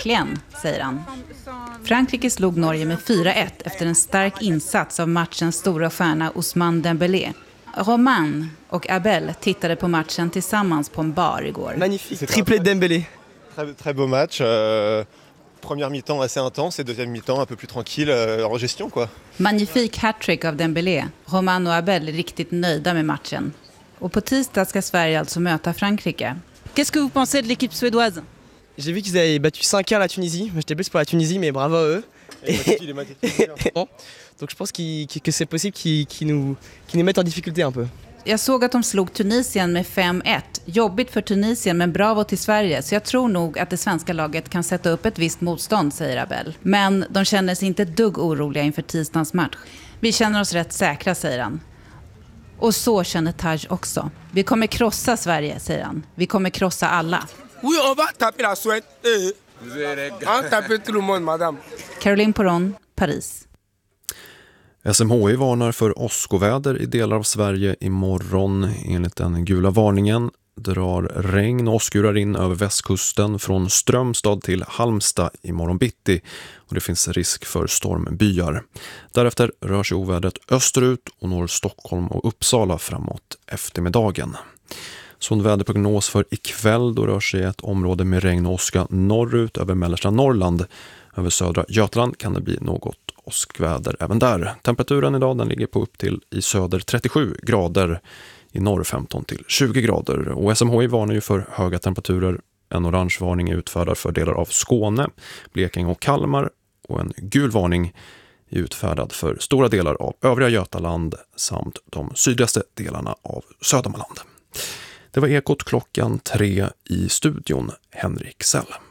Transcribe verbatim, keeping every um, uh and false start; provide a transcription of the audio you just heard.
verkligen, säger han. Frankrike slog Norge med fyra ett efter en stark insats av matchens stora stjärna Ousmane Dembélé. Romain och Abel tittade på matchen tillsammans på en bar igår. Magnifique, triplé Dembélé. Très, très beau match. Euh, première mi-temps assez intense et deuxième mi-temps un peu plus tranquille euh, en gestion, quoi. Magnifik hattrick av Dembélé. Romain och Abel är riktigt nöjda med matchen. Och på tisdag ska Sverige alltså möta Frankrike. Qu'est-ce que vous pensez de l'équipe suédoise? J'ai vu qu'ils avaient battu cinq un la Tunisie. Moi, j'étais plus pour la Tunisie, mais bravo à eux. Et les matchs, Donc je pense qu'ils, que c'est possible qu'ils, qu'ils, nous, qu'ils nous mettent en difficulté un peu. Jag såg att de slog Tunisien med fem ett. Jobbigt för Tunisien, men bravo till Sverige. Så jag tror nog att det svenska laget kan sätta upp ett visst motstånd, säger Abel. Men de känner sig inte ett dugg oroliga inför tisdagens match. Vi känner oss rätt säkra, säger han. Och så känner Taj också. Vi kommer krossa Sverige, säger han. Vi kommer krossa alla. Oui, on va taper la Suède. On taper tout le monde, madame. Caroline Poron, Paris. S M H I varnar för åskoväder i delar av Sverige imorgon. Enligt den gula varningen drar regn och åskurar in över västkusten från Strömstad till Halmstad imorgon bitti. Och det finns risk för stormbyar. Därefter rör sig ovädret österut och når Stockholm och Uppsala framåt eftermiddagen. Så en väderprognos för ikväll, då rör sig ett område med regn och åska norrut över mellersta Norrland. Över södra Götaland kan det bli något åskväder även där. Temperaturen idag den ligger på upp till i söder trettiosju grader, i norr femton till tjugo grader. Och S M H I varnar ju för höga temperaturer. En orange varning är utfärdad för delar av Skåne, Blekinge och Kalmar. Och en gul varning är utfärdad för stora delar av övriga Götaland samt de sydligaste delarna av Södermanland. Det var Ekot klockan tre, i studion Henrik Sell.